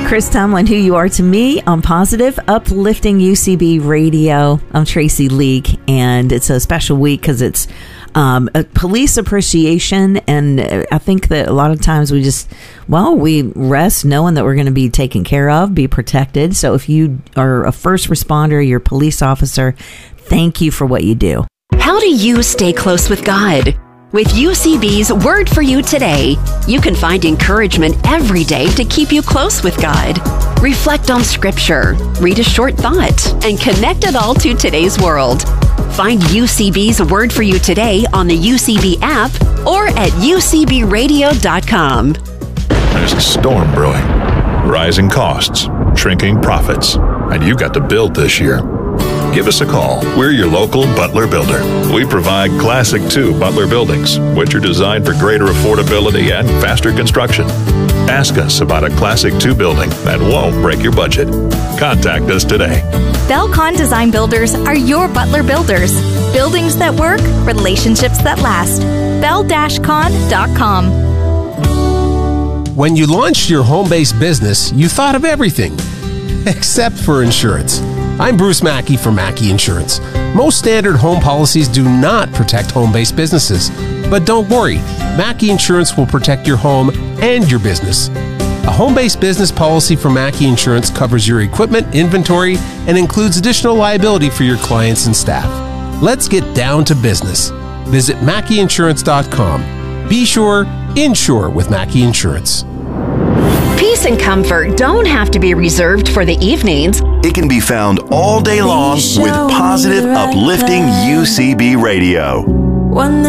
Chris Tomlin, Who You Are to Me on Positive, Uplifting UCB Radio. I'm Tracy Leake, and it's a special week because it's a police appreciation, and I think that a lot of times we rest knowing that we're going to be taken care of, be protected. So if you are a first responder, you're a police officer, thank you for what you do. How do you stay close with God? With UCB's Word for You Today, you can find encouragement every day to keep you close with God. Reflect on Scripture, read a short thought, and connect it all to today's world. Find UCB's Word for You Today on the UCB app or at ucbradio.com. There's a storm brewing, rising costs, shrinking profits, and you got to build this year. Give us a call. We're your local Butler Builder. We provide Classic 2 Butler buildings, which are designed for greater affordability and faster construction. Ask us about a Classic 2 building that won't break your budget. Contact us today. Belcon Design Builders are your Butler builders. Buildings that work, relationships that last. bel-con.com. When you launched your home-based business, you thought of everything, except for insurance. I'm Bruce Mackey from Mackey Insurance. Most standard home policies do not protect home-based businesses. But don't worry, Mackey Insurance will protect your home and your business. A home-based business policy from Mackey Insurance covers your equipment, inventory, and includes additional liability for your clients and staff. Let's get down to business. Visit MackeyInsurance.com. Be sure, insure with Mackey Insurance. Peace and comfort don't have to be reserved for the evenings. It can be found all day long with positive, uplifting UCB Radio.